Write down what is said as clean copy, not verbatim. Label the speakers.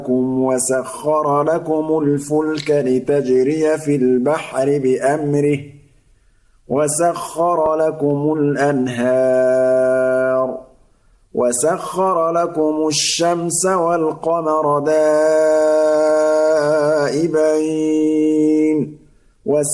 Speaker 1: وسخر لكم الفلك لتجري في البحر بأمره وسخر لكم الأنهار وسخر لكم الشمس والقمر دائبين